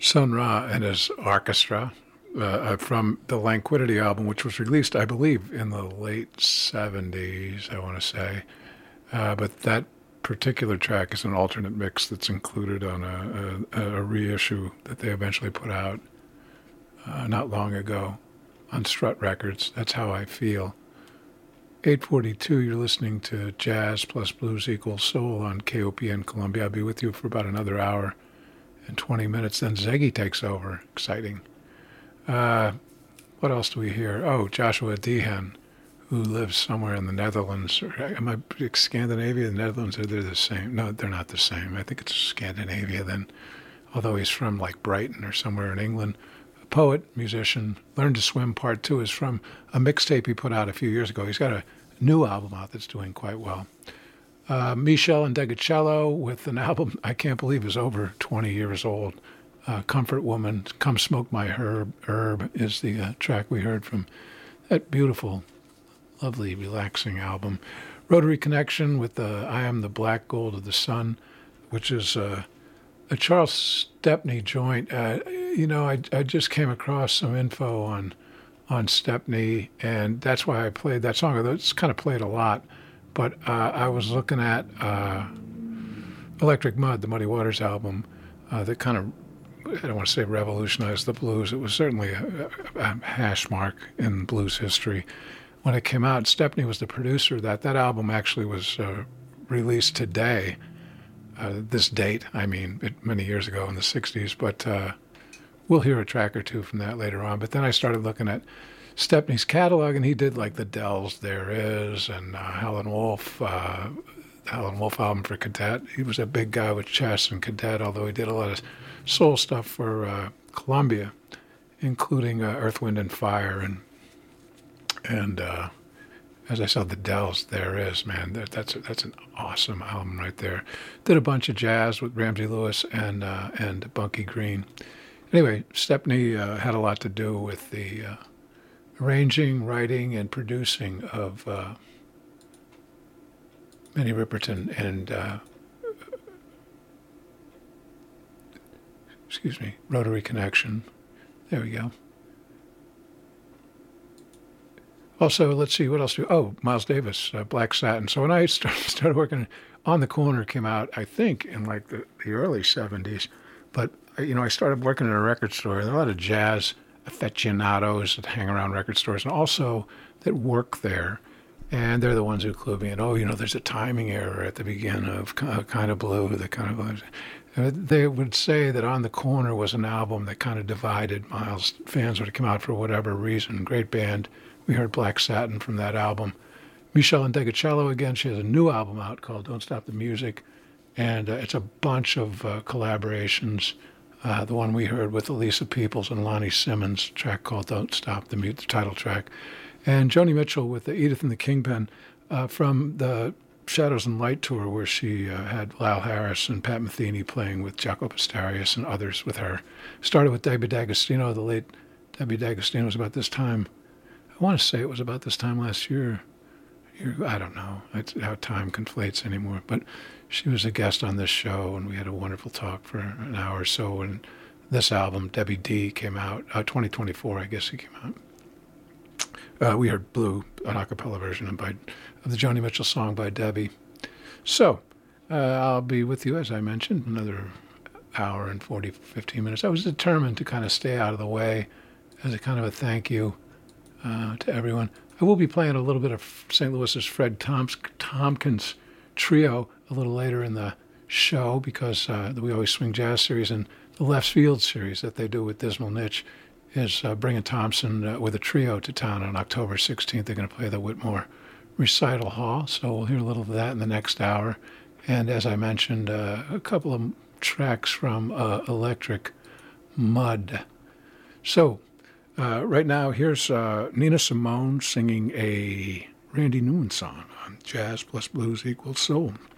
Sun Ra and his orchestra from the Languidity album, which was released, I believe, in the late 70s, I want to say. But that particular track is an alternate mix that's included on a reissue that they eventually put out not long ago on Strut Records. That's How I Feel. 8:42, you're listening to Jazz plus Blues equals Soul on KOPN Columbia. I'll be with you for about another hour and 20 minutes. Then Zeggy takes over. Exciting. What else do we hear? Oh, Joshua Dehan, who lives somewhere in the Netherlands. Am I Scandinavia? The Netherlands, they're the same. No, they're not the same. I think it's Scandinavia then, although he's from like Brighton or somewhere in England. A poet, musician. Learn to Swim Part 2 is from a mixtape he put out a few years ago. He's got a new album out that's doing quite well. Michel Ndegeocello with an album I can't believe is over 20 years old. Comfort Woman, Come Smoke My Herb is the track we heard from that beautiful, lovely, relaxing album. Rotary Connection with I Am the Black Gold of the Sun, which is a Charles Stepney joint. I just came across some info on Stepney, and that's why I played that song. It's kind of played a lot, but I was looking at Electric Mud, the Muddy Waters album, that kind of, I don't want to say revolutionized the blues. It was certainly a hash mark in blues history. When it came out, Stepney was the producer of that. That album actually was released today, this date, many years ago in the 60s, but we'll hear a track or two from that later on. But then I started looking at Stepney's catalog, and he did like the Dells, There Is, and Howlin' Wolf album for Cadet. He was a big guy with Chess and Cadet, although he did a lot of soul stuff for Columbia, including Earth, Wind, and Fire, and as I said, the Dells, There Is, man, that's an awesome album right there. Did a bunch of jazz with Ramsey Lewis and Bunky Green. Anyway, Stepney had a lot to do with the arranging, writing, and producing of Minnie Riperton and Rotary Connection. There we go. Also, let's see, what else Miles Davis, Black Satin. So when I started working On the Corner, came out, I think, in like the early 70s. But, I started working in a record store. There are a lot of jazz aficionados that hang around record stores and also that work there. And they're the ones who clue me in, there's a timing error at the beginning of Kind of Blue, the kind of... They would say that On the Corner was an album that kind of divided Miles fans when it came out for whatever reason. Great band. We heard Black Satin from that album. Michel Ndegeocello, again, she has a new album out called Don't Stop the Music. And it's a bunch of collaborations. The one we heard with Elisa Peoples and Lonnie Simmons, a track called Don't Stop the title track. And Joni Mitchell with the Edith and the Kingpin from the Shadows and Light tour, where she had Lyle Harris and Pat Metheny playing with Jaco Pastorius and others with her. Started with Debbie D'Agostino, the late Debbie D'Agostino was about this time. I want to say it was about this time last year. I don't know how time conflates anymore, but she was a guest on this show, and we had a wonderful talk for an hour or so. And this album, Debbie D, came out, 2024, I guess it came out. We heard Blue, an a cappella version of the Joni Mitchell song by Debbie. So I'll be with you, as I mentioned, another hour and 15 minutes. I was determined to kind of stay out of the way as a kind of a thank you to everyone. I will be playing a little bit of St. Louis's Fred Tompkins trio a little later in the show, because the We Always Swing Jazz series and the Left Field series that they do with Dismal Niche is bringing Thompson with a trio to town on October 16th. They're going to play the Whitmore Recital Hall, so we'll hear a little of that in the next hour. And as I mentioned, a couple of tracks from Electric Mud. So right now, here's Nina Simone singing a Randy Newman song on Jazz plus Blues equals Soul.